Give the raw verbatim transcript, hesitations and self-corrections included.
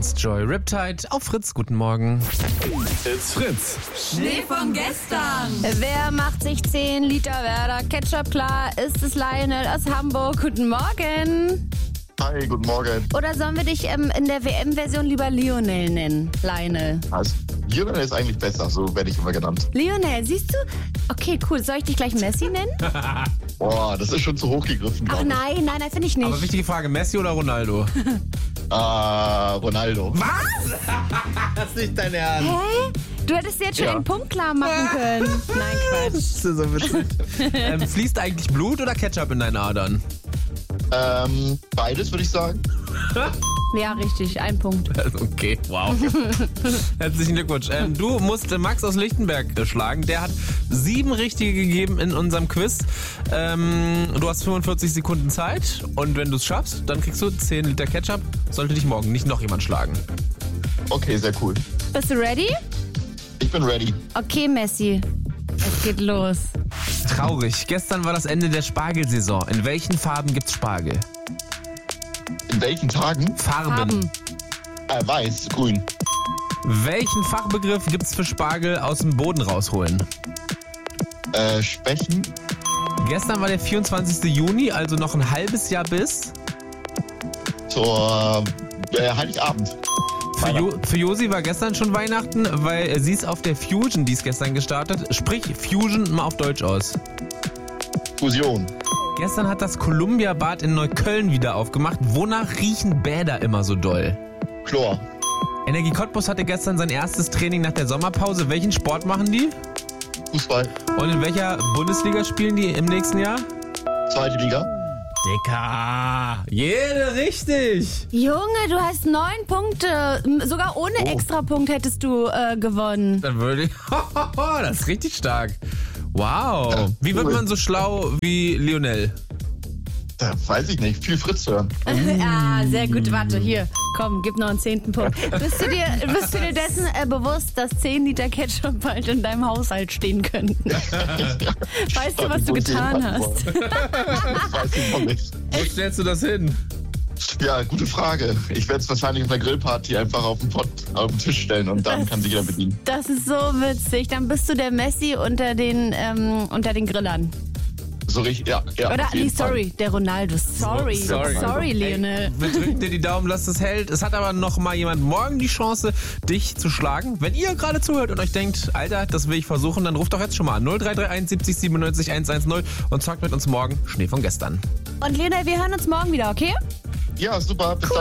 Lance Joy Riptide auf Fritz. Guten Morgen. It's Fritz. Schnee von gestern. Wer macht sich zehn Liter Werder Ketchup klar? Ist es Lionel aus Hamburg? Guten Morgen. Hi, guten Morgen. Oder sollen wir dich ähm, in der W M-Version lieber Lionel nennen? Lionel. Also, Lionel ist eigentlich besser, so werde ich immer genannt. Lionel, siehst du? Okay, cool. Soll ich dich gleich Messi nennen? Boah, das ist schon zu hoch gegriffen. Ach glaub ich. nein, nein, nein, finde ich nicht. Aber wichtige Frage, Messi oder Ronaldo? Ah, Ronaldo. Was? Das ist nicht dein Ernst. Hä? Du hättest jetzt schon Ja. einen Punkt klar machen können. Nein, Quatsch. Das ist so witzig. ähm, fließt eigentlich Blut oder Ketchup in deinen Adern? Ähm, beides würde ich sagen. Ja, richtig. Ein Punkt. Okay, wow. Herzlichen Glückwunsch. Ähm, du musst äh, Max aus Lichtenberg äh, schlagen. Der hat sieben richtige gegeben in unserem Quiz. Ähm, du hast fünfundvierzig Sekunden Zeit. Und wenn du es schaffst, dann kriegst du zehn Liter Ketchup. Sollte dich morgen nicht noch jemand schlagen. Okay, sehr cool. Bist du ready? Ich bin ready. Okay, Messi. Es geht los. Traurig. Gestern war das Ende der Spargelsaison. In welchen Farben gibt's Spargel? In welchen Tagen? Farben. Farben. Äh, weiß, grün. Welchen Fachbegriff gibt's für Spargel aus dem Boden rausholen? Äh, Spechen. Gestern war der vierundzwanzigster Juni, also noch ein halbes Jahr bis. Zur äh, Heiligabend. Für, jo für Josi war gestern schon Weihnachten, weil äh, sie ist auf der Fusion, die ist gestern gestartet. Sprich Fusion mal auf Deutsch aus. Fusion. Gestern hat das Columbia-Bad in Neukölln wieder aufgemacht. Wonach riechen Bäder immer so doll? Chlor. Energie Cottbus hatte gestern sein erstes Training nach der Sommerpause. Welchen Sport machen die? Fußball. Und in welcher Bundesliga spielen die im nächsten Jahr? Zweite Liga. Dicker. Jede richtig. Junge, du hast neun Punkte. Sogar ohne Oh. Extrapunkt hättest du äh, gewonnen. Dann würde ich... Das ist richtig stark. Wow. Ja, Wie wird cool. man so schlau wie Lionel? Da weiß ich nicht. Viel Fritz hören. Ah, sehr gut. Warte, hier. Komm, gib noch einen zehnten Punkt. Bist du dir, bist du dir dessen äh, bewusst, dass zehn Liter Ketchup bald in deinem Haushalt stehen könnten? Weißt du, was du getan hast? Das weiß ich noch nicht. Wo stellst du das hin? Ja, gute Frage. Ich werde es wahrscheinlich auf einer Grillparty einfach auf den Pott, auf den Tisch stellen und dann Das- kann sich jeder bedienen. Das ist so witzig. Dann bist du der Messi unter den, ähm, unter den Grillern. So richtig, ja. ja Oder, auf jeden nee, sorry, der Ronaldo. Sorry. Sorry. Sorry, Lionel. Wir drücken dir die Daumen, dass das hält. Es hat aber noch mal jemand morgen die Chance, dich zu schlagen. Wenn ihr gerade zuhört und euch denkt, Alter, das will ich versuchen, dann ruft doch jetzt schon mal an null drei drei eins siebzig siebenundneunzig hundertzehn und zockt mit uns morgen Schnee von gestern. Und Lionel, wir hören uns morgen wieder, okay? Fall. Ja, super. Bis Cool.